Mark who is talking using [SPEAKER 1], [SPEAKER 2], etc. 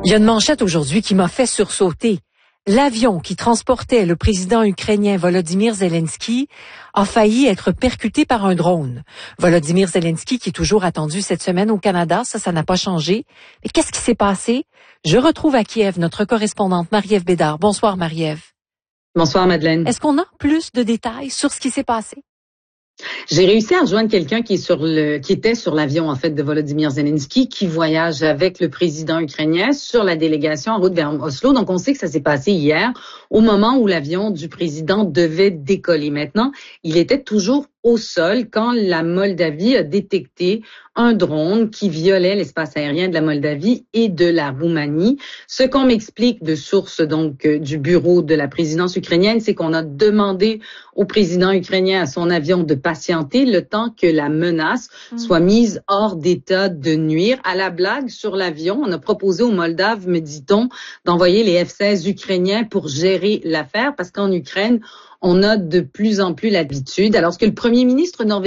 [SPEAKER 1] Il y a une manchette aujourd'hui qui m'a fait sursauter. L'avion qui transportait le président ukrainien Volodymyr Zelensky a failli être percuté par un drone. Volodymyr Zelensky qui est toujours attendu cette semaine au Canada, ça n'a pas changé. Mais qu'est-ce qui s'est passé? Je retrouve à Kiev notre correspondante Marie-Ève Bédard. Bonsoir Marie-Ève.
[SPEAKER 2] Bonsoir Madeleine.
[SPEAKER 1] Est-ce qu'on a plus de détails sur ce qui s'est passé?
[SPEAKER 2] J'ai réussi à rejoindre quelqu'un qui était sur l'avion en fait de Volodymyr Zelensky, qui voyage avec le président ukrainien sur la délégation en route vers Oslo. Donc on sait que ça s'est passé hier, au moment où l'avion du président devait décoller. Maintenant, il était toujours au sol quand la Moldavie a détecté un drone qui violait l'espace aérien de la Moldavie et de la Roumanie. Ce qu'on m'explique de source donc du bureau de la présidence ukrainienne, c'est qu'on a demandé au président ukrainien, à son avion, de patienter le temps que la menace soit mise hors d'état de nuire. À la blague, sur l'avion, on a proposé aux Moldaves, me dit-on, d'envoyer les F-16 ukrainiens pour gérer l'affaire, parce qu'en Ukraine, on a de plus en plus l'habitude. Alors que le premier ministre norvégien